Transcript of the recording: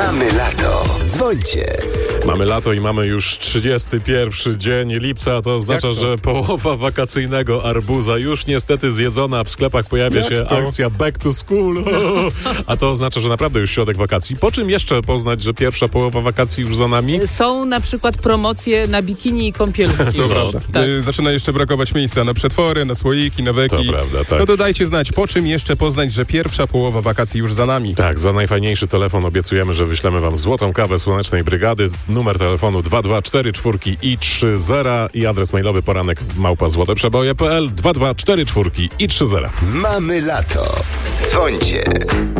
Mamy lato. Dzwońcie. Mamy lato i mamy już 31 dzień lipca, a to oznacza, że połowa wakacyjnego arbuza już niestety zjedzona. W sklepach pojawia się akcja Back to School. A to oznacza, że naprawdę już środek wakacji. Po czym jeszcze poznać, że pierwsza połowa wakacji już za nami? Są na przykład promocje na bikini i kąpielówki. To prawda. Tak. Zaczyna jeszcze brakować miejsca na przetwory, na słoiki, na weki. To prawda, tak. No to dajcie znać, po czym jeszcze poznać, że pierwsza połowa wakacji już za nami. Tak, za najfajniejszy telefon obiecujemy, że wyślemy wam złotą kawę Słonecznej Brygady. Numer telefonu 22440 i adres mailowy poranek@złoteprzeboje.pl 22440 i 30. Mamy lato. Dzwońcie.